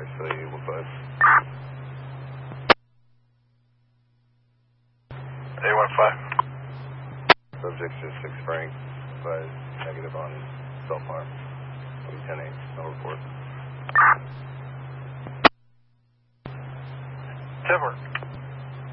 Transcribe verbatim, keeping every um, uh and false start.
say one five. A one five. Subject is six Frank, advised negative on self-harm. ten eight, no report. ten